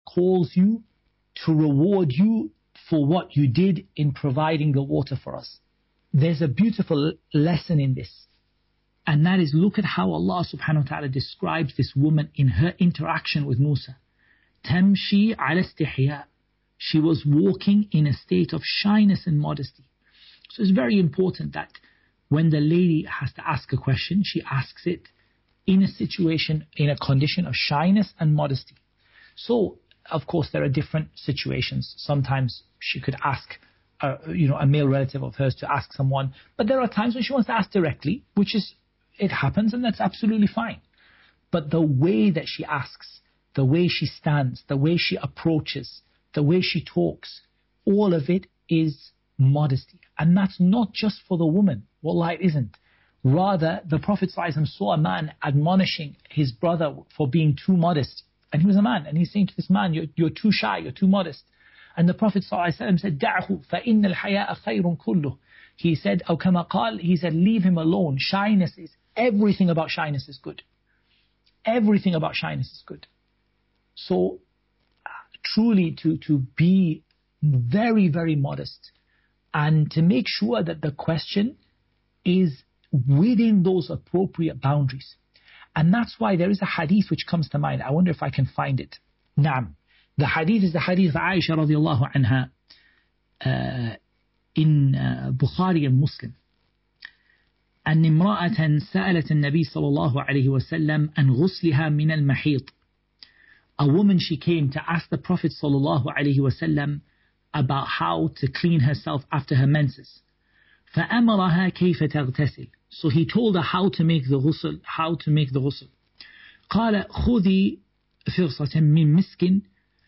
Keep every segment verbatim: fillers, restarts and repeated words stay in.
calls you to reward you for what you did in providing the water for us. There's a beautiful lesson in this. And that is, look at how Allah subhanahu wa ta'ala describes this woman in her interaction with Musa. Tamshi ala istihya. She was walking in a state of shyness and modesty. So it's very important that when the lady has to ask a question, she asks it in a situation, in a condition of shyness and modesty. So, of course, there are different situations. Sometimes she could ask a, you know, a male relative of hers to ask someone, but there are times when she wants to ask directly, which is, it happens, and that's absolutely fine. But the way that she asks, the way she stands, the way she approaches, the way she talks, all of it is modesty. And that's not just for the woman. Wallah, it isn't. Rather, the Prophet ﷺ saw a man admonishing his brother for being too modest. And he was a man, and he's saying to this man, you're, you're too shy, you're too modest. And the Prophet ﷺ said, دَعْهُ فَإِنَّ الْحَيَاءَ خَيْرٌ كُلُّهُ. He said, أو كما قال, he said, leave him alone. Shyness is, everything about shyness is good. Everything about shyness is good. So, uh, truly to, to be very, very modest, and to make sure that the question is within those appropriate boundaries. And that's why there is a hadith which comes to mind. I wonder if I can find it. Naam. The hadith is the hadith of Aisha radiallahu anha uh, in uh, Bukhari and Muslim. أن امرأة سألت النبي صلى الله عليه وسلم عن غسلها من المحيط. A woman, she came to ask the Prophet صلى الله عليه وسلم about how to clean herself after her menses. فأمرها كيف تغتسل. So he told her how to make the ghusl, how to make the ghusl. قال خذي فرصة من مسك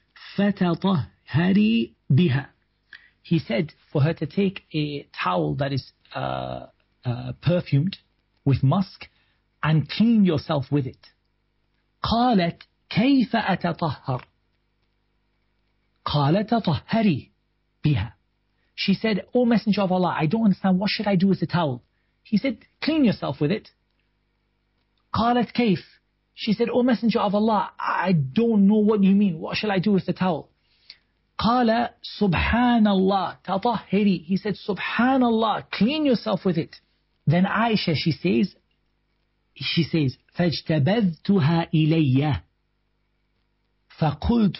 فتطهري بها. He said for her to take a towel that is uh, uh, perfumed with musk and clean yourself with it. قالت كيف أتطهر. قال تطهري بها. She said, O Messenger of Allah, I don't understand, what should I do with the towel? He said, clean yourself with it. قالت كيف. She said, O Messenger of Allah, I don't know what you mean, what shall I do with the towel? قال سبحان الله تطهري. He said, Subhanallah, clean yourself with it. Then Aisha, she says, she says, فاجتبذتها إلي فقلت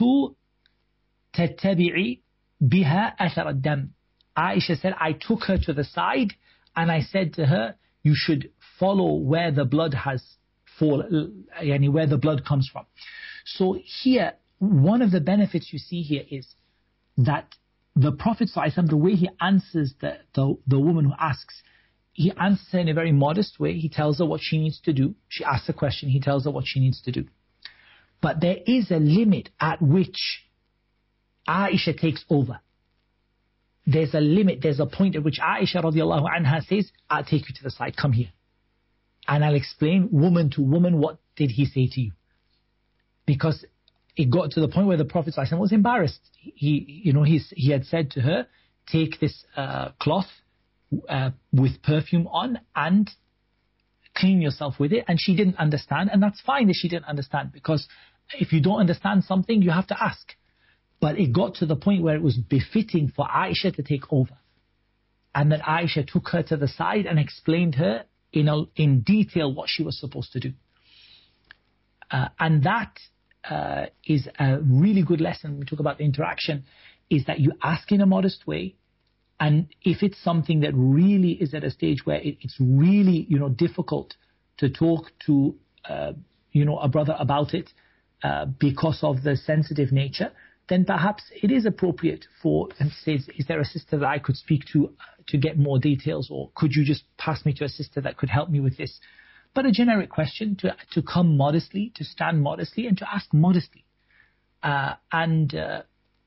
تتبعي بها أثر الدم. Aisha said, I took her to the side and I said to her, you should follow where the blood has fallen, yani where the blood comes from. So here, one of the benefits you see here is that the Prophet ﷺ, the way he answers the, the, the woman who asks, he answers her in a very modest way. He tells her what she needs to do. She asks a question, he tells her what she needs to do. But there is a limit at which Aisha takes over. There's a limit, there's a point at which Aisha radiallahu anha says, I'll take you to the side, come here. And I'll explain woman to woman, what did he say to you? Because it got to the point where the Prophet ﷺ was embarrassed. He, you know, he's, he had said to her, take this uh, cloth uh, with perfume on and clean yourself with it. And she didn't understand, and that's fine that she didn't understand, because if you don't understand something, you have to ask. But it got to the point where it was befitting for Aisha to take over. And then Aisha took her to the side and explained her in, a, in detail what she was supposed to do. Uh, and that uh, is a really good lesson when we talk about the interaction, is that you ask in a modest way. And if it's something that really is at a stage where it, it's really, you know, difficult to talk to, uh, you know, a brother about it uh, because of the sensitive nature, then perhaps it is appropriate for, and says, is there a sister that I could speak to uh, to get more details, or could you just pass me to a sister that could help me with this? But a generic question, to to come modestly, to stand modestly, and to ask modestly. Uh, and, uh,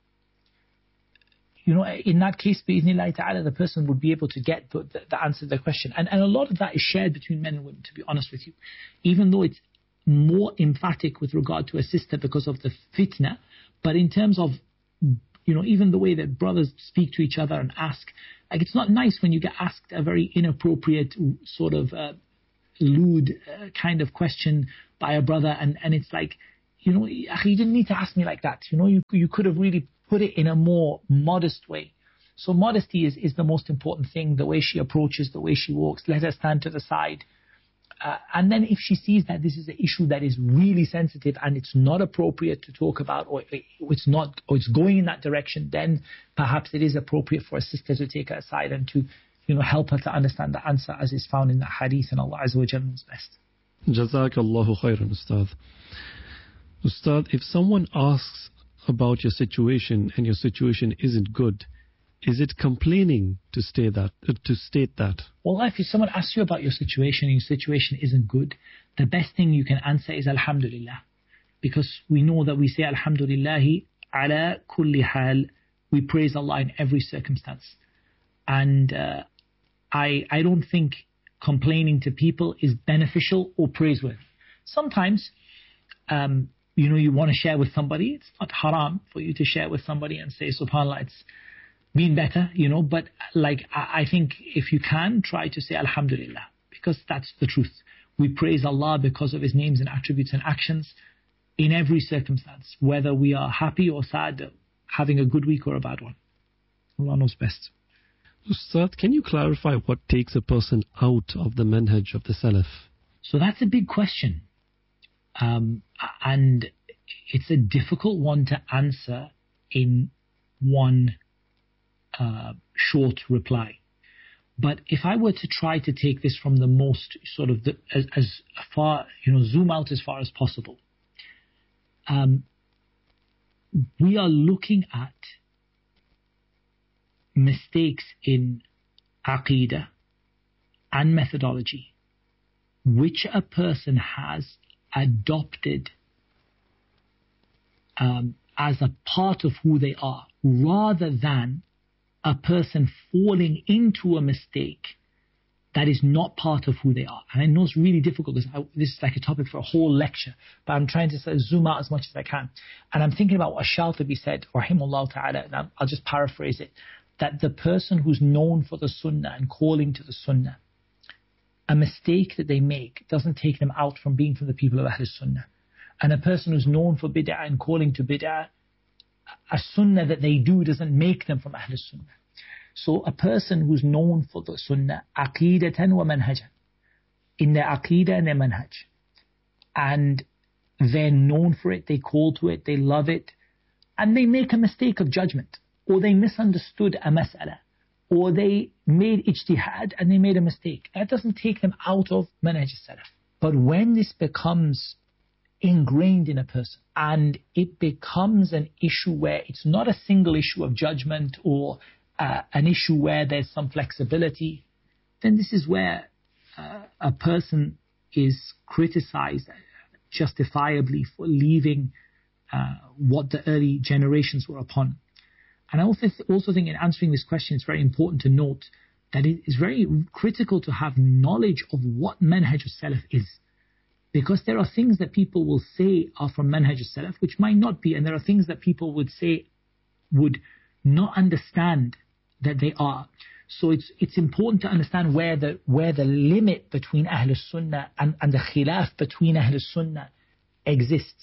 you know, in that case, bi'idhnillahi ta'ala, the person would be able to get the, the, the answer to the question. And, and a lot of that is shared between men and women, to be honest with you. Even though it's more emphatic with regard to a sister because of the fitna, but in terms of, you know, even the way that brothers speak to each other and ask, like, it's not nice when you get asked a very inappropriate sort of uh, lewd uh, kind of question by a brother, and, and it's like, you know, you didn't need to ask me like that. You know, you, you could have really put it in a more modest way. So modesty is, is the most important thing, the way she approaches, the way she walks. Let her stand to the side. Uh, and then if she sees that this is an issue that is really sensitive and it's not appropriate to talk about, or it's not, or it's going in that direction, then perhaps it is appropriate for a sister to take her aside and to, you know, help her to understand the answer as is found in the hadith, and Allah Azza wa Jalla knows best. Jazakallahu khairan, Ustad. Ustad, if someone asks about your situation and your situation isn't good, is it complaining to state that? Uh, to state that? Well, if someone asks you about your situation and your situation isn't good, the best thing you can answer is Alhamdulillah. Because we know that we say Alhamdulillahi ala kulli hal. We praise Allah in every circumstance. And uh, I, I don't think complaining to people is beneficial or praiseworthy. Sometimes, um, you know, you want to share with somebody. It's not haram for you to share with somebody and say, SubhanAllah, it's been better, you know, but like I, I think if you can, try to say Alhamdulillah, because that's the truth. We praise Allah because of His names and attributes and actions in every circumstance, whether we are happy or sad, having a good week or a bad one. Allah knows best. Ustad, can you clarify what takes a person out of the manhaj of the Salaf? So that's a big question. Um, and it's a difficult one to answer in one Uh, short reply. But if I were to try to take this from the most sort of the, as, as far, you know, zoom out as far as possible, um, we are looking at mistakes in aqeedah and methodology which a person has adopted um, as a part of who they are, rather than a person falling into a mistake that is not part of who they are. And I know it's really difficult. This, I, this is like a topic for a whole lecture, but I'm trying to sort of zoom out as much as I can. And I'm thinking about what Shatibi said, rahimahullah ta'ala, and I'll, I'll just paraphrase it, that the person who's known for the sunnah and calling to the sunnah, a mistake that they make doesn't take them out from being from the people of Ahlul Sunnah. And a person who's known for bid'ah and calling to bid'ah, a sunnah that they do doesn't make them from Ahlul Sunnah. So a person who's known for the sunnah, aqeedatan wa manhajan, in their aqeedah and their manhaj, and they're known for it, they call to it, they love it, and they make a mistake of judgment, or they misunderstood a mas'ala, or they made ijtihad and they made a mistake. That doesn't take them out of manhaj as-salaf. But when this becomes ingrained in a person and it becomes an issue where it's not a single issue of judgment or uh, an issue where there's some flexibility, then this is where uh, a person is criticized justifiably for leaving uh, what the early generations were upon. And I also, th- also think in answering this question, it's very important to note that it is very critical to have knowledge of what manhaj as-salaf is. Because there are things that people will say are from manhaj as-salaf, which might not be, and there are things that people would say would not understand that they are. So it's it's important to understand where the where the limit between Ahlul Sunnah and, and the khilaf between Ahlul Sunnah exists.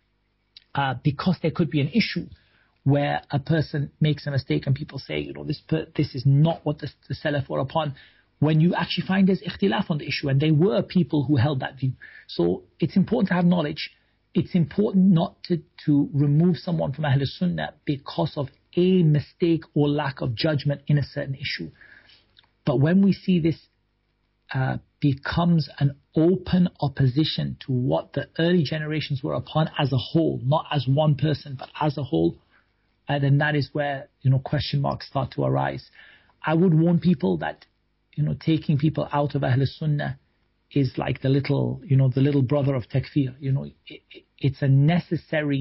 Uh, because there could be an issue where a person makes a mistake and people say, you know, this per, this is not what the, the Salaf were upon, when you actually find there's ikhtilaf on the issue, and there were people who held that view. So it's important to have knowledge. It's important not to, to remove someone from Ahlul Sunnah because of a mistake or lack of judgment in a certain issue. But when we see this uh, becomes an open opposition to what the early generations were upon as a whole, not as one person, but as a whole, and then that is where, you know, question marks start to arise. I would warn people that, you know, taking people out of Ahlul Sunnah is like the little, you know, the little brother of takfir. You know, it, it, it's a necessary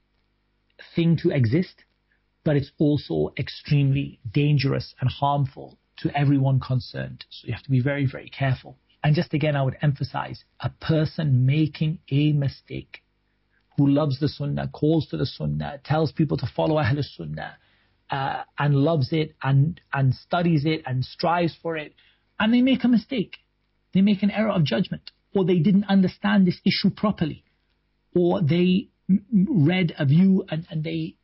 thing to exist, but it's also extremely dangerous and harmful to everyone concerned. So you have to be very, very careful. And just again, I would emphasize, a person making a mistake who loves the sunnah, calls to the sunnah, tells people to follow Ahlul Sunnah, uh, and loves it and, and studies it and strives for it, and they make a mistake. They make an error of judgment, or they didn't understand this issue properly, or they read a view and, and they